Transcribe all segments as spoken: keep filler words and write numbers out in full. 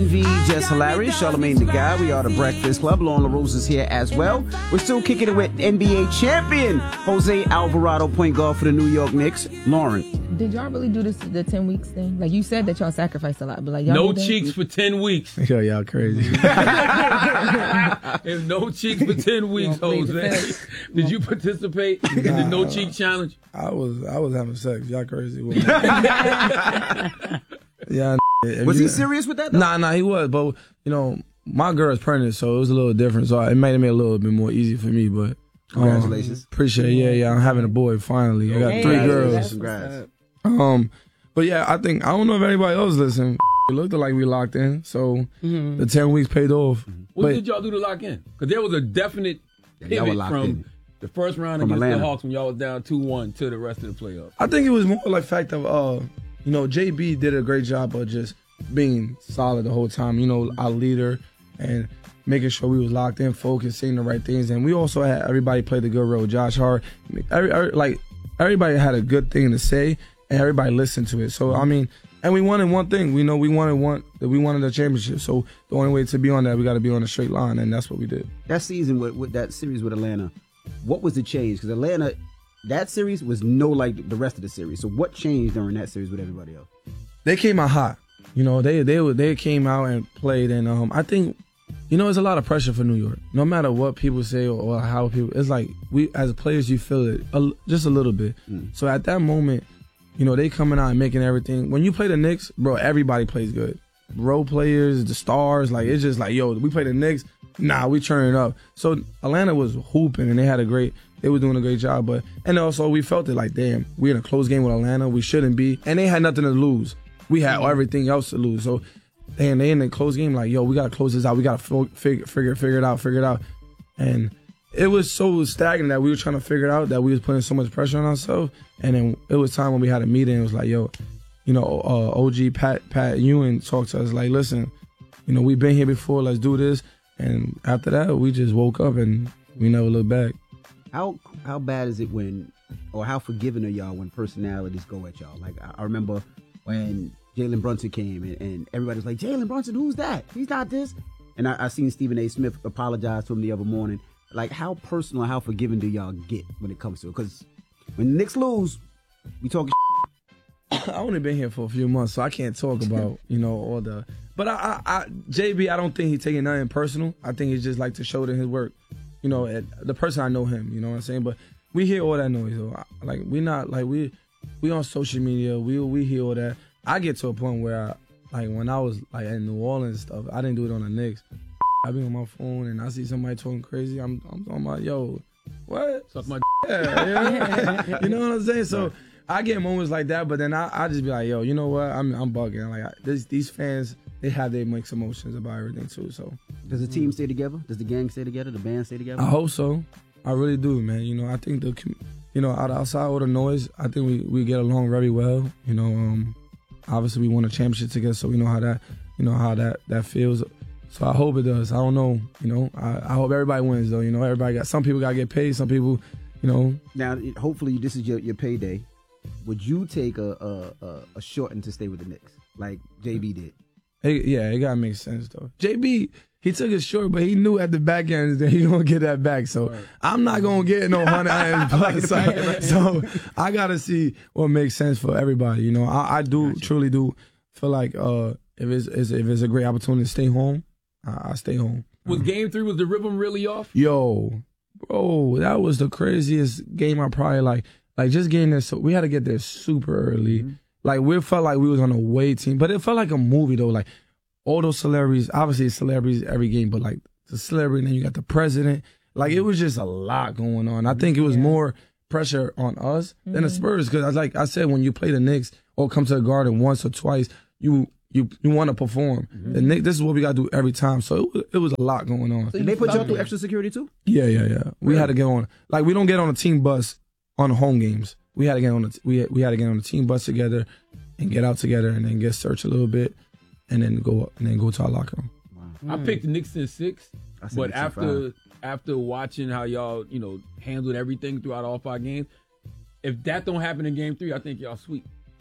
V, Just Hilarious, Charlamagne the Guy. We are the Breakfast Club. Lauren LaRose is here as well. We're still kicking it with N B A champion Jose Alvarado, point guard for the New York Knicks. Lauren. Did y'all really do this the ten weeks thing? Like you said that y'all sacrificed a lot, but like y'all no cheeks for ten weeks. Yo, y'all crazy. There's no cheeks for ten weeks, Jose. Did you participate in the no cheek challenge? I was I was having sex. Y'all crazy. Yeah. Was he serious with that, though? Nah, nah, he was. But, you know, my girl's pregnant, so it was a little different. So it made it a little bit more easy for me. But um, congratulations. Appreciate it. Yeah, yeah. I'm having a boy finally. I got hey, three hey, girls. Congrats. Um, But, yeah, I think, I don't know if anybody else listened. It looked like we locked in. So mm-hmm. the ten weeks paid off. What but, did y'all do to lock in? Because there was a definite yeah, pivot from in. the first round from against Atlanta. the Hawks when y'all was down two one to the rest of the playoffs. I think it was more like fact of, uh, you know, J B did a great job of just being solid the whole time, you know, our leader, and making sure we was locked in, focused, saying the right things. And we also had everybody played a good role. Josh Hart, every, every, like everybody had a good thing to say, and everybody listened to it. So I mean, and we wanted one thing. We know we wanted one. We wanted a championship. So the only way to be on that, we got to be on a straight line, and that's what we did. That season with, with that series with Atlanta, what was the change? Because Atlanta, that series was no like the rest of the series. So what changed during that series with everybody else? They came out hot. You know, they they they came out and played, and um, I think, you know, it's a lot of pressure for New York. No matter what people say or, or how people, it's like we as players, you feel it a, just a little bit. Mm. So at that moment, you know, they coming out and making everything. When you play the Knicks, bro, everybody plays good. Role players, the stars, like it's just like, yo, we play the Knicks, nah, we turn it up. So Atlanta was hooping, and they had a great. They were doing a great job, but and also we felt it like, damn, we're in a close game with Atlanta. We shouldn't be, and they had nothing to lose. We had everything else to lose. So, and they in the close game, like, yo, we got to close this out. We got to figure, figure, figure it out, figure it out. And it was so stagnant that we were trying to figure it out, that we was putting so much pressure on ourselves. And then it was time when we had a meeting. It was like, yo, you know, uh, O G Pat Pat Ewing talked to us like, listen, you know, we've been here before. Let's do this. And after that, we just woke up and we never looked back. How how bad is it when, or how forgiving are y'all when personalities go at y'all? Like I, I remember when Jalen Brunson came and, and everybody was like, Jalen Brunson, who's that? He's not this. And I, I seen Stephen A. Smith apologize to him the other morning. Like, how personal, how forgiving do y'all get when it comes to it? Because when the Knicks lose, we talking. I've only been here for a few months, so I can't talk about, you know, all the. But I, I, I J B, I don't think he's taking nothing personal. I think he's just like to show that his work. You know, at, the person I know him. You know what I'm saying? But we hear all that noise. So I, like we not like we we on social media. We we hear all that. I get to a point where, I, like, when I was, like, in New Orleans and stuff, I didn't do it on the Knicks. I be on my phone, and I see somebody talking crazy. I'm I'm talking about, yo, what? Suck my yeah, yeah. You know what I'm saying? So I get moments like that, but then I, I just be like, yo, you know what? I'm I'm bugging. Like, I, this, these fans, they have their mixed emotions about everything, too. So does the team stay together? Does the gang stay together? The band stay together? I hope so. I really do, man. You know, I think the, you know, outside all the noise, I think we, we get along very well. You know, um... obviously, we won a championship together, so we know how that, you know, how that, that feels. So I hope it does. I don't know, you know. I, I hope everybody wins, though. You know, everybody got some people got to get paid. Some people, you know. Now, hopefully, this is your, your payday. Would you take a a, a, a shorten to stay with the Knicks, like J B did? It, yeah, it gotta make sense though. J B, he took it short, but he knew at the back end that he gonna get that back. So right. I'm not gonna get no hundred plus. So, so I gotta see what makes sense for everybody. You know, I, I do gotcha. truly do feel like uh, if it's, it's if it's a great opportunity to stay home, I, I stay home. Was um, game three, was the rhythm really off? Yo, bro, that was the craziest game I probably like. Like just getting there, so we had to get there super early. Mm-hmm. Like we felt like we was on a away team, but it felt like a movie though. Like all those celebrities, obviously celebrities every game, but like the celebrity, and then you got the president. Like it was just a lot going on. I think it was yeah. more pressure on us mm-hmm. than the Spurs because, like I said, when you play the Knicks or come to the Garden once or twice, you you you want to perform. Mm-hmm. The Knicks, this is what we got to do every time. So it was, it was a lot going on. So Did they put y'all through extra security too? Yeah, yeah, yeah. We really? had to get on. Like we don't get on a team bus on the home games. We had to get on the we had, we had to get on the team bus together and get out together and then get searched a little bit and then go up and then go to our locker room. Wow. I picked the Knicks in six, but after after watching how y'all you know handled everything throughout all five games, if that don't happen in game three, I think y'all sweep.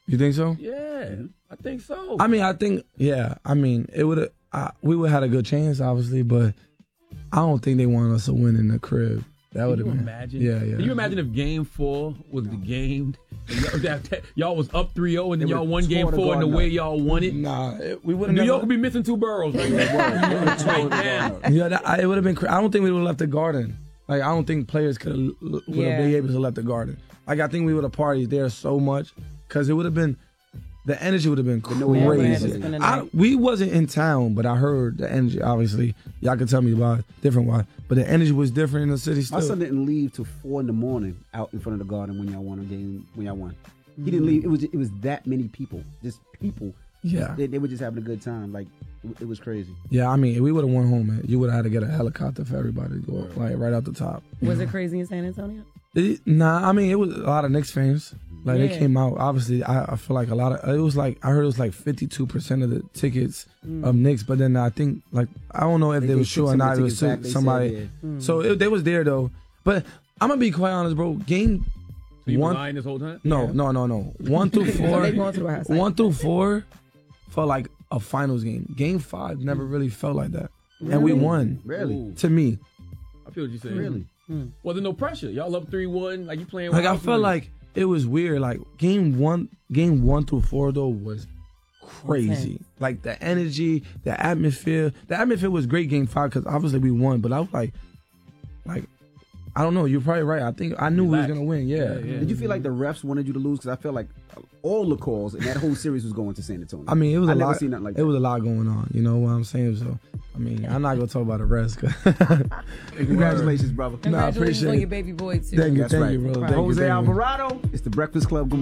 You think so? Yeah, I think so. I mean, I think yeah. I mean, it would have. We would have had a good chance, obviously, but I don't think they wanted us to win in the crib. That would have been. Imagine? Yeah, yeah. Can you imagine if Game Four was the game? And y'all, that, y'all was up three oh and then They y'all would won Game tore the Four and the Garden way up. y'all won it. Nah, it, we would have. New never, York would be missing two boroughs right now. right now. Yeah, that, I, it would have been. Cra- I don't think we would have left the Garden. Like I don't think players could have would have Yeah. been able to left the Garden. Like I think we would have partied there so much because it would have been. The energy would have been no way you would've had to crazy. spend the I, night. we wasn't in town, but I heard the energy. Obviously, y'all can tell me about it, different why, but the energy was different in the city. Still, My son didn't leave till four in the morning out in front of the Garden when y'all won a game. When y'all won, he didn't leave. It was it was that many people, just people. yeah, They, they were just having a good time. Like it, it was crazy. yeah. I mean, if we would have won home, man, you would have had to get a helicopter for everybody to go up, like right out the top. Was it crazy in San Antonio? It, nah, I mean, it was a lot of Knicks fans. Like Yeah. they came out. Obviously, I, I feel like a lot of it was like I heard it was like fifty-two percent of the tickets Mm. of Knicks, but then I think like I don't know if They- they, they was took sure or some of not. the It was tickets back, they somebody. said, yeah. So it, they was there though. But I'm gonna be quite honest, bro. Game So you one, been lying this whole time? no, no, no, no. One through four, They going to the White House. one through four felt like a finals game. Game five never really felt like that, and we Really? won. Really, Ooh, To me, I feel what you're saying. really. Well, there's no pressure. Y'all up three one. Like you playing. like I wild felt for like it was weird. Like game one, game one through four though was crazy. Intense. Like the energy, the atmosphere. The atmosphere was great. Game five because obviously we won, but I was like, like I don't know. You're probably right. I think I knew Relax. we was gonna win. Yeah. Yeah, yeah. Did you feel like the refs wanted you to lose? Because I felt like all the calls and that whole series was going to San Antonio. I mean, it was I a never lot. seen nothing like it that. was a lot going on. You know what I'm saying? So, I mean, I'm not gonna talk about the rest. 'cause- Congratulations, brother. Nah, I Congratulations appreciate on it. your baby boy too. Thank you, That's thank right. you, bro. Thank you, Jose thank you. Alvarado. It's the Breakfast Club. Good